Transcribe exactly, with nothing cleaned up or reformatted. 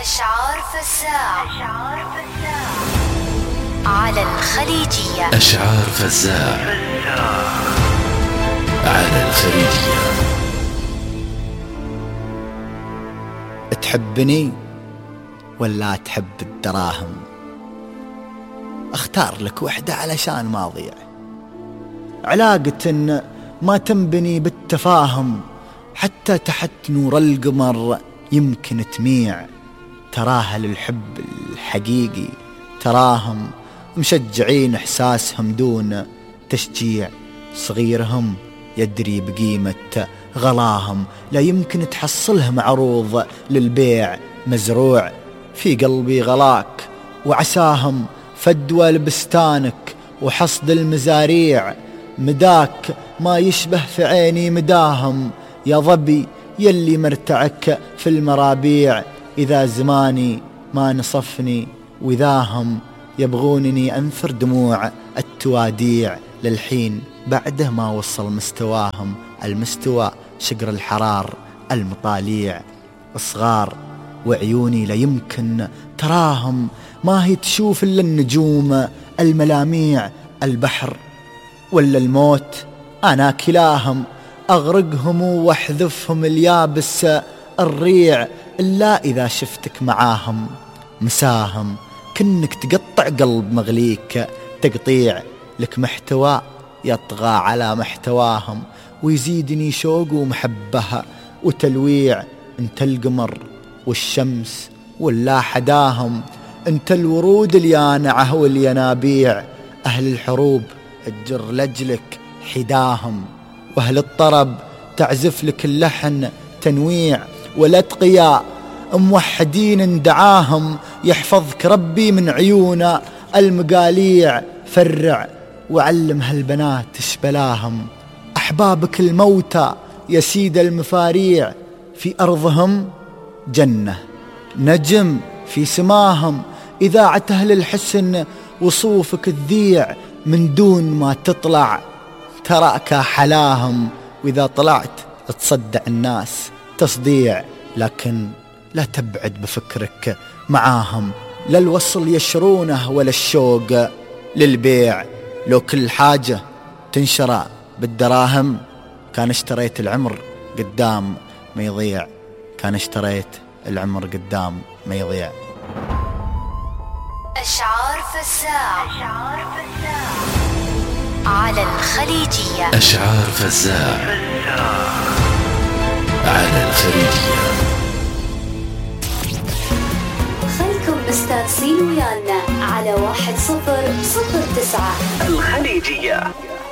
أشعار فزاع على الخليجية. أشعار فزاع على الخليجية. تحبني ولا تحب الدراهم؟ اختار لك وحدة علشان ما اضيع. علاقة ما تنبني بالتفاهم، حتى تحت نور القمر يمكن تميع. تراها للحب الحقيقي، تراهم مشجعين إحساسهم دون تشجيع. صغيرهم يدري بقيمة غلاهم، لا يمكن تحصلهم عروض للبيع. مزروع في قلبي غلاك وعساهم، فدوى لبستانك وحصد المزاريع. مداك ما يشبه في عيني مداهم، يا ظبي يلي مرتعك في المرابيع. إذا زماني ما نصفني وذاهم، يبغونني أنثر دموع التواديع. للحين بعده ما وصل مستواهم، المستوى شقر الحرار المطاليع. صغار وعيوني لا يمكن تراهم، ما هي تشوف إلا النجوم الملاميع. البحر ولا الموت أنا كلاهم، أغرقهم واحذفهم اليابس الريع. إلا إذا شفتك معاهم مساهم، كنك تقطع قلب مغليك تقطيع. لك محتوى يطغى على محتواهم، ويزيدني شوق ومحبة وتلويع. انت القمر والشمس ولا حداهم، انت الورود اليانعة والينابيع. أهل الحروب تجر لجلك حداهم، وأهل الطرب تعزف لك اللحن تنويع. والأتقياء موحدين دعاهم، يحفظك ربي من عيون المقاليع. فرع وعلم هالبنات اشبلاهم، أحبابك الموتى يا سيد المفاريع. في أرضهم جنة نجم في سماهم، إذاعة أهل الحسن وصوفك تذيع. من دون ما تطلع تراك حلاهم، وإذا طلعت تصدع الناس تصديع. لكن لا تبعد بفكرك معاهم، لا الوصل يشرونه ولا الشوق للبيع. لو كل حاجة تنشرى بالدراهم، كان اشتريت العمر قدام ما يضيع. كان اشتريت العمر قدام ما يضيع. أشعار فزاع على الخليجية. أشعار فزاع على الخليجية. خلكم مستانسين ويانا على واحد صفر صفر تسعة الخليجية.